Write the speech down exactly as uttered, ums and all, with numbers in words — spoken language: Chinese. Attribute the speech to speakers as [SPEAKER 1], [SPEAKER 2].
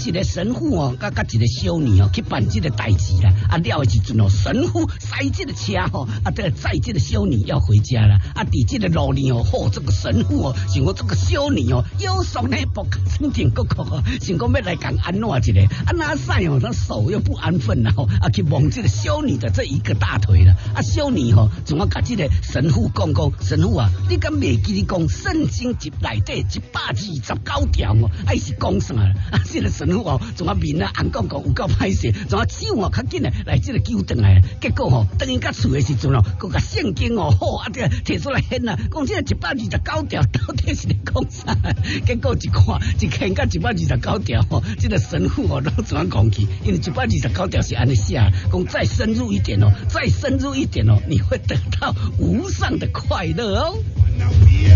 [SPEAKER 1] 一个神父哦，甲甲一个小女哦去办这个代志啦。啊了的时阵哦，神父塞这个车吼，啊这个载这个小女要回家啦。啊，伫这个路呢哦，嚯，这个神父哦，想讲这个小女哦，腰酸呢，脖酸甜骨骨哦，想讲要来讲安怎一个，啊那晒哦，他手又不安分啦吼，啊去摸这个小女的这一个大腿啦。啊小女吼，总要甲这个神父讲讲，神父啊，你敢袂记你讲圣经一内底一百二十九条哦，还是讲啥啦？啊，这个神父哦，总要面啊红讲讲有够歹势，总要手哦较紧的来这个揪转来，结果吼，等于甲厝的时阵哦，佮甲圣经哦，好啊，这摕出来显啊，讲这个一百二十九条到底是咧讲啥？结果一看一看甲一百二十九条哦，这个神父哦，都怎样讲起？因为一百二十九条是安尼写，讲再深入一点哦，再深入一点哦，你会得到无上的快乐哦。